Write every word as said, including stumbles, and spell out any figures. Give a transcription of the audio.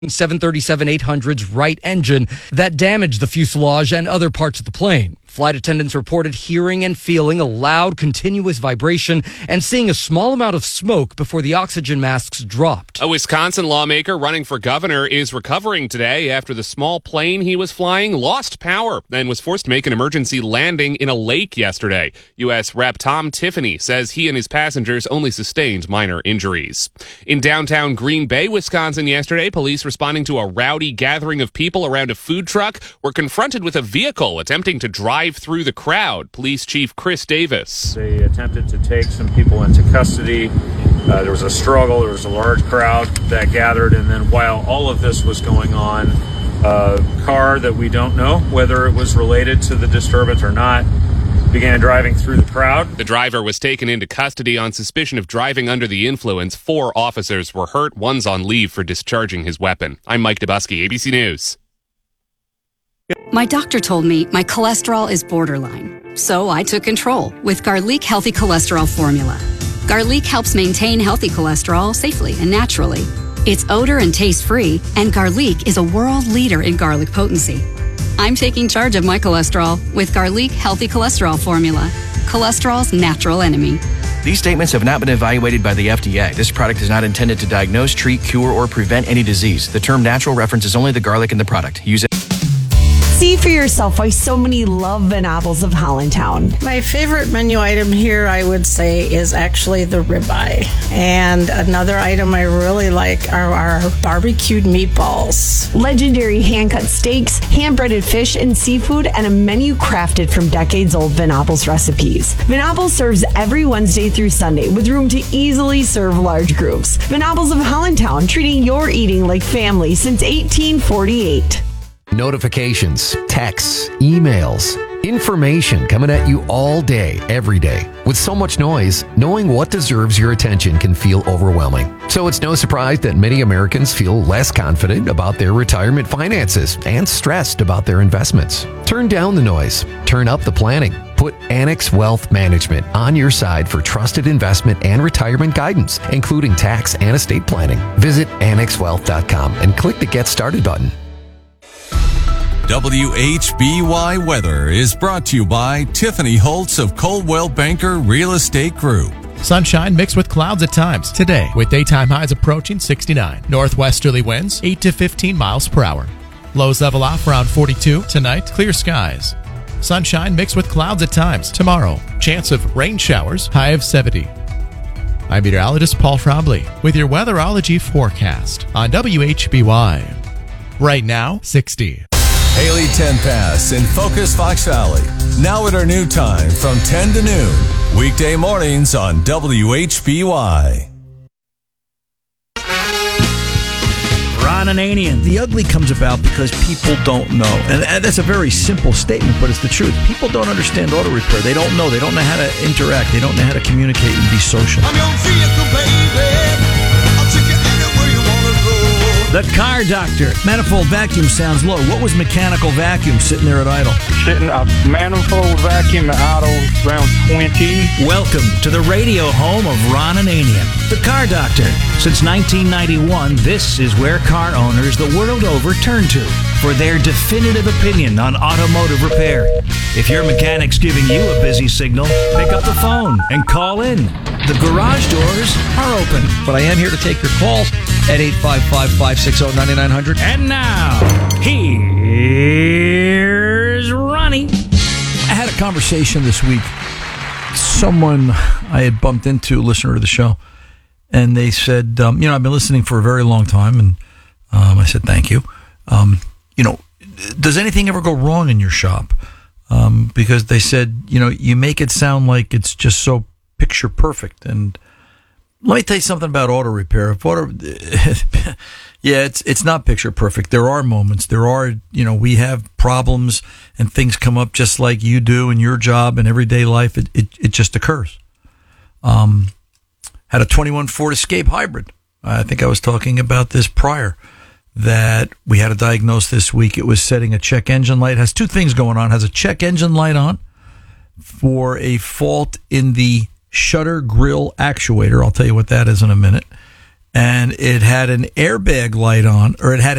seven thirty-seven eight hundred's right engine that damaged the fuselage and other parts of the plane. Flight attendants reported hearing and feeling a loud, continuous vibration and seeing a small amount of smoke before the oxygen masks dropped. A Wisconsin lawmaker running for governor is recovering today after the small plane he was flying lost power and was forced to make an emergency landing in a lake yesterday. U S Representative Tom Tiffany says he and his passengers only sustained minor injuries. In downtown Green Bay, Wisconsin yesterday, police responding to a rowdy gathering of people around a food truck were confronted with a vehicle attempting to drive through the crowd. Police Chief Chris Davis. They attempted to take some people into custody. Uh, there was a struggle. There was a large crowd that gathered. And then while all of this was going on, a car that we don't know whether it was related to the disturbance or not began driving through the crowd. The driver was taken into custody on suspicion of driving under the influence. Four officers were hurt. One's on leave for discharging his weapon. I'm Mike Dubusky, A B C News. My doctor told me my cholesterol is borderline, so I took control with Garlic Healthy Cholesterol Formula. Garlic helps maintain healthy cholesterol safely and naturally. It's odor and taste-free, and Garlic is a world leader in garlic potency. I'm taking charge of my cholesterol with Garlic Healthy Cholesterol Formula, cholesterol's natural enemy. These statements have not been evaluated by the F D A. This product is not intended to diagnose, treat, cure, or prevent any disease. The term natural references only the garlic in the product. Use it. See for yourself why so many love Venables of Hollandtown. My favorite menu item here, I would say, is actually the ribeye. And another item I really like are our barbecued meatballs. Legendary hand-cut steaks, hand-breaded fish and seafood, and a menu crafted from decades-old Venables recipes. Venables serves every Wednesday through Sunday with room to easily serve large groups. Venables of Hollandtown, treating your eating like family since eighteen forty-eight. Notifications, texts, emails, information coming at you all day, every day. With so much noise, knowing what deserves your attention can feel overwhelming. So it's no surprise that many Americans feel less confident about their retirement finances and stressed about their investments. Turn down the noise. Turn up the planning. Put Annex Wealth Management on your side for trusted investment and retirement guidance, including tax and estate planning. Visit annex wealth dot com and click the Get Started button. W H B Y Weather is brought to you by Tiffany Holtz of Coldwell Banker Real Estate Group. Sunshine mixed with clouds at times today, with daytime highs approaching sixty-nine. Northwesterly winds eight to fifteen miles per hour. Lows level off around forty-two. Tonight, clear skies. Sunshine mixed with clouds at times. Tomorrow, chance of rain showers, high of seventy. I'm meteorologist Paul Trombley with your weatherology forecast on W H B Y. Right now, sixty. Haley Tenpass in Focus Fox Valley. Now at our new time from ten to noon. Weekday mornings on W H B Y. Ron Ananian. The ugly comes about because people don't know. And that's a very simple statement, but it's the truth. People don't understand auto repair. They don't know. They don't know how to interact. They don't know how to communicate and be social. I'm your vehicle, baby. I'll take you anywhere you want to go. The Car Doctor. Manifold vacuum sounds low. What was mechanical vacuum sitting there at idle? Sitting a manifold vacuum at idle around twenty. Welcome to the radio home of Ron Ananian. The Car Doctor. Since nineteen ninety-one, this is where car owners the world over turn to for their definitive opinion on automotive repair. If your mechanic's giving you a busy signal, pick up the phone and call in. The garage doors are open. But I am here to take your calls at eight five five, five six zero, nine nine zero zero. And now, here's Ronnie. I had a conversation this week. Someone I had bumped into, a listener to the show, and they said, um, you know, I've been listening for a very long time, and um, I said, thank you. Um, you know, does anything ever go wrong in your shop? Um, because they said, you know, you make it sound like it's just so picture perfect. And let me tell you something about auto repair. If auto, yeah, it's it's not picture perfect. There are moments. There are, you know, we have problems and things come up just like you do in your job and everyday life. It it, it just occurs. Um, had a twenty-one Ford Escape hybrid. I think I was talking about this prior, that we had to diagnose this week. It was setting a check engine light. It has two things going on. It has a check engine light on for a fault in the shutter grill actuator. I'll tell you what that is in a minute. and it had an airbag light on, or it had